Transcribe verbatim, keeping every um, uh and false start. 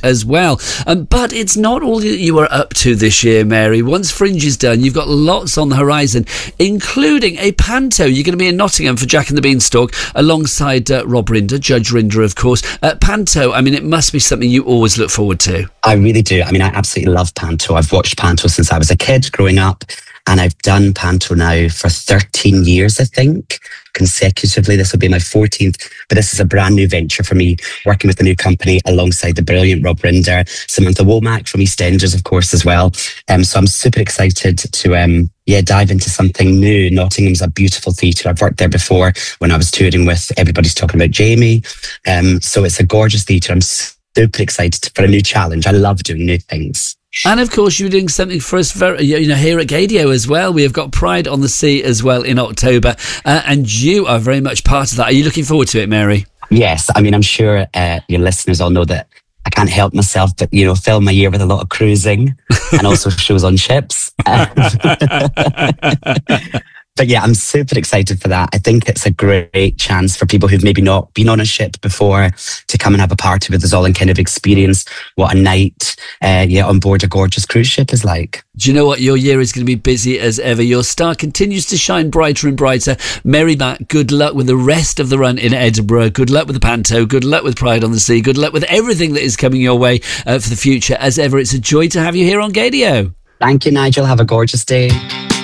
as well. Um, but it's not all that you are up to this year, Mary. Once Fringe is done, you've got lots on the horizon, including a panto. You're going to be in Nottingham for Jack and the Beanstalk alongside uh, Rob Rinder, Judge Rinder, of course. Uh, panto, I mean, it must be something you always look forward to. I really do. I mean, I absolutely love panto. I've watched panto since I was a kid growing up, and I've done panto now for thirteen years, I think, consecutively. This will be my fourteenth, but this is a brand new venture for me, working with a new company alongside the brilliant Rob Rinder, Samantha Womack from EastEnders, of course, as well. Um, so I'm super excited to um, yeah, dive into something new. Nottingham's a beautiful theatre. I've worked there before when I was touring with Everybody's Talking About Jamie. Um, so it's a gorgeous theatre. I'm super excited for a new challenge. I love doing new things. And of course, you're doing something for us very, you know, here at Gaydio as well. We have got Pride on the Sea as well in October, uh, and you are very much part of that. Are you looking forward to it, Mary? Yes, I mean, I'm sure uh, your listeners all know that I can't help myself but, you know, fill my year with a lot of cruising and also shows on ships. But yeah, I'm super excited for that. I think it's a great chance for people who've maybe not been on a ship before to come and have a party with us all and kind of experience what a night uh, yeah, on board a gorgeous cruise ship is like. Do you know what? Your year is going to be busy as ever. Your star continues to shine brighter and brighter. Mary Mac, good luck with the rest of the run in Edinburgh. Good luck with the panto. Good luck with Pride on the Sea. Good luck with everything that is coming your way uh, for the future. As ever, it's a joy to have you here on Gaydio. Thank you, Nigel. Have a gorgeous day.